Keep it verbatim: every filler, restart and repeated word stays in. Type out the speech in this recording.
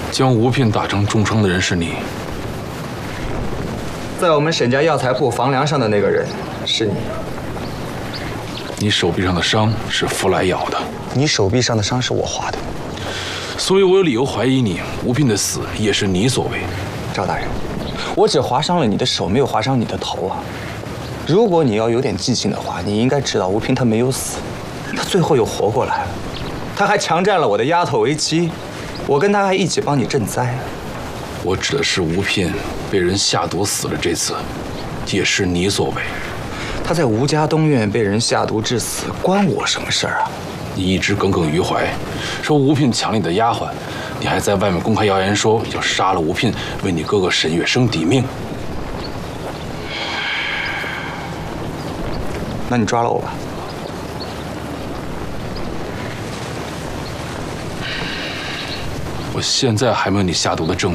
将吴聘打成重伤的人是你。 在我们沈家药材铺房梁上的那个人是你。 你手臂上的伤是福来咬的， 你手臂上的伤是我划的， 所以我有理由怀疑你吴聘的死也是你所为。 赵大人，我只划伤了你的手，没有划伤你的头啊。如果你要有点记性的话，你应该知道吴聘他没有死，他最后又活过来了，他还强占了我的丫头为妻，我跟他还一起帮你赈灾。 我指的是吴聘被人下毒死了，这次也是你所为。 他在吴家东院被人下毒致死，关我什么事儿啊？ 你一直耿耿于怀，说吴聘抢你的丫鬟，你还在外面公开谣言说要杀了吴聘，为你哥哥沈月生抵命。 那你抓了我吧。 我现在还没有你下毒的证